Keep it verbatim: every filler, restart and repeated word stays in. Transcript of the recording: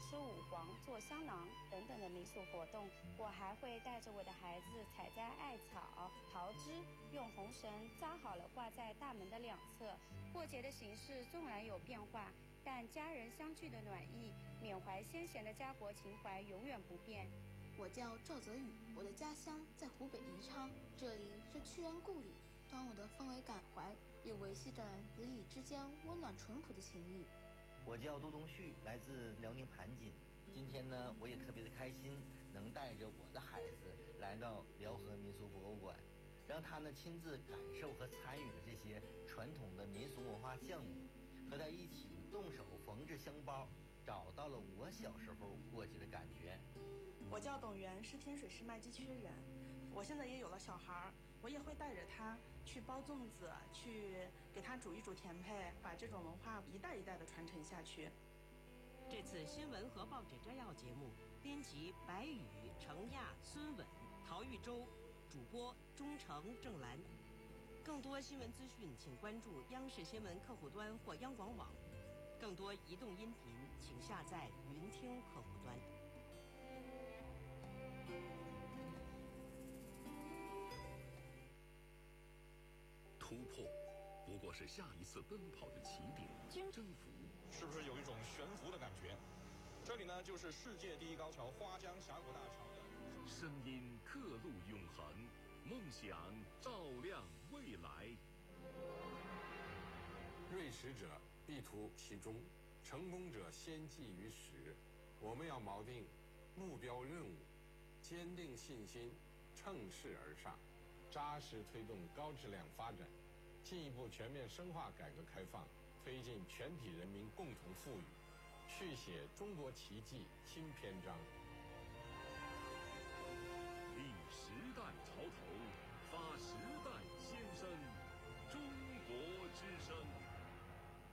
吃五黄、做香囊等等的民俗活动。我还会带着我的孩子采摘艾草、桃枝，用红绳扎好了挂在大门的两侧。过节的形式纵然有变化，但家人相聚的暖意、缅怀先贤的家国情怀永远不变。 我叫赵泽宇，我的家乡在湖北宜昌，这里是屈原故里，端午的氛围感怀也维系着子女之间温暖淳朴的情谊。 我叫杜东旭，来自辽宁盘锦。今天呢，我也特别的开心，能带着我的孩子来到辽河民俗博物馆，让他呢亲自感受和参与了这些传统的民俗文化项目，和他一起动手缝制香包，找到了我小时候过节的感觉。 我叫董源，是天水市麦积区的人。我现在也有了小孩，我也会带着他去包粽子，去给他煮一煮甜配，把这种文化一代一代的传承下去。 这次新闻和报纸摘要节目，编辑白宇、程亚、孙稳、陶玉洲，主播钟诚、郑兰。更多新闻资讯，请关注央视新闻客户端或央广网。更多移动音频，请下载云听客户端。 突破不过是下一次奔跑的起点，征服是不是有一种悬浮的感觉？这里呢，就是世界第一高桥花江峡谷大桥的声音，刻录永恒，梦想照亮未来。 锐识者必图其中，成功者先记于始。我们要锚定目标任务，坚定信心，乘势而上，扎实推动高质量发展，进一步全面深化改革开放，推进全体人民共同富裕，续写中国奇迹新篇章。